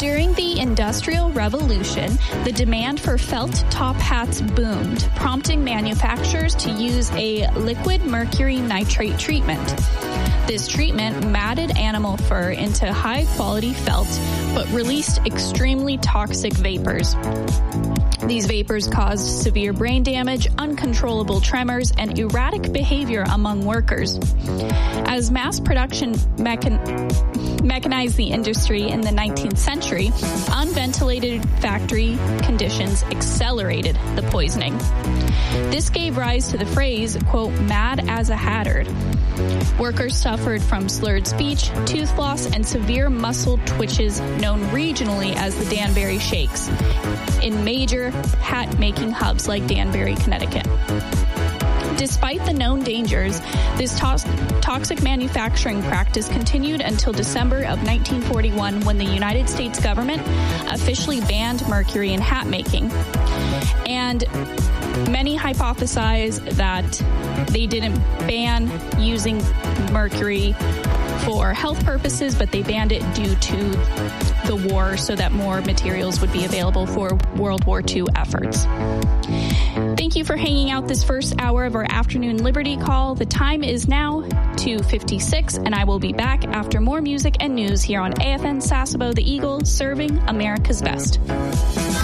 During the Industrial Revolution, the demand for felt top hats boomed, prompting manufacturers to use a liquid mercury nitrate treatment. This treatment matted animal fur into high-quality felt, but released extremely toxic vapors. These vapors caused severe brain damage, uncontrollable tremors, and erratic behavior among workers. As mass production mechanized the industry in the 19th century, unventilated factory conditions accelerated the poisoning. This gave rise to the phrase, quote, mad as a hatter. Workers suffered from slurred speech, tooth loss, and severe muscle twitches known regionally as the Danbury Shakes in major hat-making hubs like Danbury, Connecticut. Despite the known dangers, this toxic manufacturing practice continued until December of 1941 when the United States government officially banned mercury in hat making. And many hypothesize that they didn't ban using mercury for health purposes, but they banned it due to the war so that more materials would be available for World War II efforts. Thank you for hanging out this first hour of our afternoon Liberty Call. The time is now 2:56, and I will be back after more music and news here on AFN Sasebo, the Eagle, serving America's best.